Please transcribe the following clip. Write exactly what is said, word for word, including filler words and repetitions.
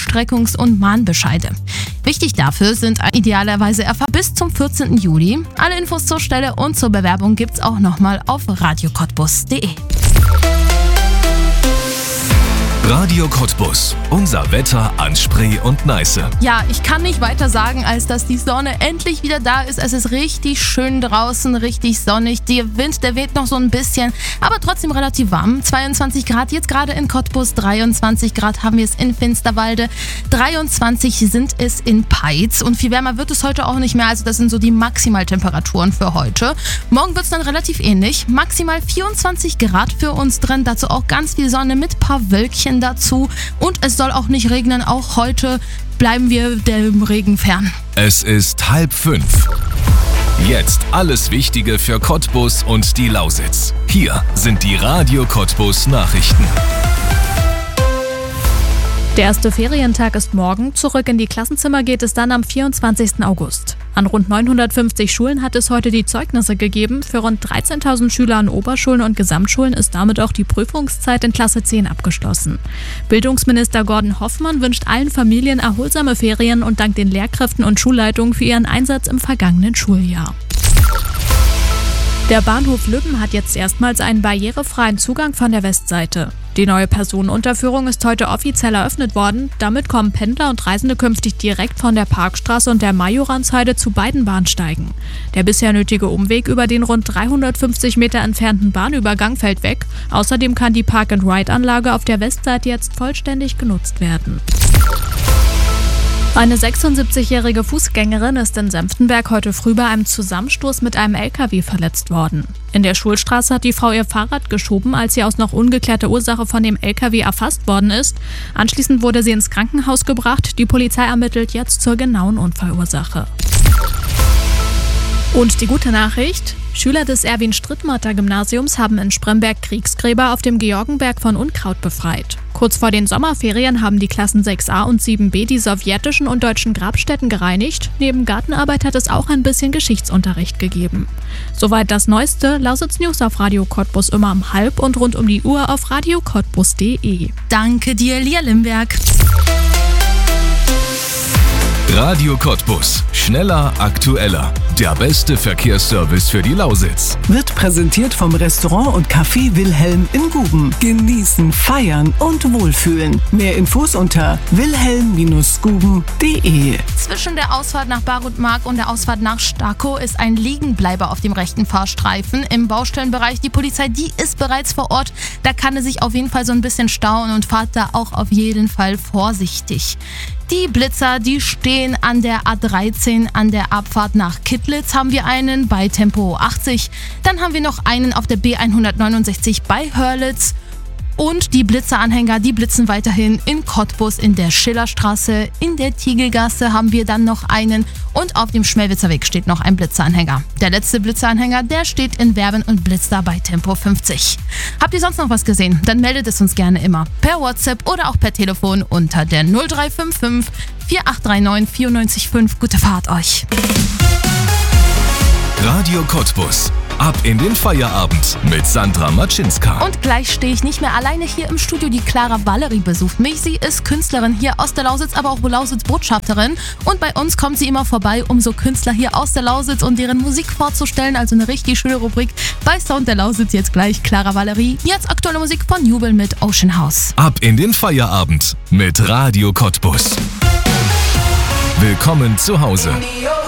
Vollstreckungs- und Mahnbescheide. Wichtig dafür sind idealerweise erfasst bis zum vierzehnten Juli. Alle Infos zur Stelle und zur Bewerbung gibt's auch nochmal auf radio cottbus punkt de. Radio Cottbus. Unser Wetter an Spree und Neiße. Ja, ich kann nicht weiter sagen, als dass die Sonne endlich wieder da ist. Es ist richtig schön draußen, richtig sonnig. Der Wind, der weht noch so ein bisschen, aber trotzdem relativ warm. zweiundzwanzig Grad jetzt gerade in Cottbus, dreiundzwanzig Grad haben wir es in Finsterwalde, dreiundzwanzig sind es in Peitz und viel wärmer wird es heute auch nicht mehr. Also das sind so die Maximaltemperaturen für heute. Morgen wird es dann relativ ähnlich. Maximal vierundzwanzig Grad für uns drin, dazu auch ganz viel Sonne mit paar Wölkchen dazu und es soll auch nicht regnen. Auch heute bleiben wir dem Regen fern. Es ist halb fünf. Jetzt alles Wichtige für Cottbus und die Lausitz. Hier sind die Radio Cottbus Nachrichten. Der erste Ferientag ist morgen. Zurück in die Klassenzimmer geht es dann am vierundzwanzigsten August. An rund neunhundertfünfzig Schulen hat es heute die Zeugnisse gegeben. Für rund dreizehntausend Schüler an Oberschulen und Gesamtschulen ist damit auch die Prüfungszeit in Klasse zehn abgeschlossen. Bildungsminister Gordon Hoffmann wünscht allen Familien erholsame Ferien und dankt den Lehrkräften und Schulleitungen für ihren Einsatz im vergangenen Schuljahr. Der Bahnhof Lübben hat jetzt erstmals einen barrierefreien Zugang von der Westseite. Die neue Personenunterführung ist heute offiziell eröffnet worden. Damit kommen Pendler und Reisende künftig direkt von der Parkstraße und der Majoransheide zu beiden Bahnsteigen. Der bisher nötige Umweg über den rund dreihundertfünfzig Meter entfernten Bahnübergang fällt weg. Außerdem kann die Park-and-Ride-Anlage auf der Westseite jetzt vollständig genutzt werden. Eine sechsundsiebzigjährige Fußgängerin ist in Senftenberg heute früh bei einem Zusammenstoß mit einem L K W verletzt worden. In der Schulstraße hat die Frau ihr Fahrrad geschoben, als sie aus noch ungeklärter Ursache von dem L K W erfasst worden ist. Anschließend wurde sie ins Krankenhaus gebracht. Die Polizei ermittelt jetzt zur genauen Unfallursache. Und die gute Nachricht: Schüler des Erwin-Strittmatter-Gymnasiums haben in Spremberg Kriegsgräber auf dem Georgenberg von Unkraut befreit. Kurz vor den Sommerferien haben die Klassen sechs a und sieben b die sowjetischen und deutschen Grabstätten gereinigt. Neben Gartenarbeit hat es auch ein bisschen Geschichtsunterricht gegeben. Soweit das Neueste. Lausitz News auf Radio Cottbus immer um halb und rund um die Uhr auf radio cottbus punkt de. Danke dir, Lia Limberg. Radio Cottbus. Schneller, aktueller. Der beste Verkehrsservice für die Lausitz. Wird präsentiert vom Restaurant und Café Wilhelm in Guben. Genießen, feiern und wohlfühlen. Mehr Infos unter wilhelm Bindestrich guben punkt de. Zwischen der Ausfahrt nach Barutmark und der Ausfahrt nach Starkow ist ein Liegenbleiber auf dem rechten Fahrstreifen. Im Baustellenbereich, die Polizei, die ist bereits vor Ort. Da kann es sich auf jeden Fall so ein bisschen stauen und fahrt da auch auf jeden Fall vorsichtig. Die Blitzer, die stehen an der A dreizehn an der Abfahrt nach Kittlitz, haben wir einen bei Tempo achtzig. Dann haben wir noch einen auf der B hundertneunundsechzig bei Hörlitz. Und die Blitzeranhänger, die blitzen weiterhin in Cottbus in der Schillerstraße. In der Tiegelgasse haben wir dann noch einen und auf dem Schmelwitzer Weg steht noch ein Blitzeranhänger. Der letzte Blitzeranhänger, der steht in Werben und blitzt da bei Tempo fünfzig. Habt ihr sonst noch was gesehen? Dann meldet es uns gerne immer per WhatsApp oder auch per Telefon unter der null drei fünf fünf vier acht drei neun vier neun fünf. Gute Fahrt euch! Radio Cottbus. Ab in den Feierabend mit Sandra Matschinska. Und gleich stehe ich nicht mehr alleine hier im Studio. Die Clara Valerie besucht mich. Sie ist Künstlerin hier aus der Lausitz, aber auch Lausitz-Botschafterin. Und bei uns kommt sie immer vorbei, um so Künstler hier aus der Lausitz und deren Musik vorzustellen. Also eine richtig schöne Rubrik bei Sound der Lausitz. Jetzt gleich Clara Valerie. Jetzt aktuelle Musik von Jubel mit Ocean House. Ab in den Feierabend mit Radio Cottbus. Willkommen zu Hause.